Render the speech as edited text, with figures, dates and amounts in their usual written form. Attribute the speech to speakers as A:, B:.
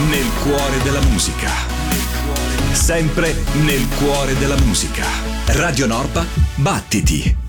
A: nel cuore della musica. Sempre nel cuore della musica. Radio Norpa, battiti.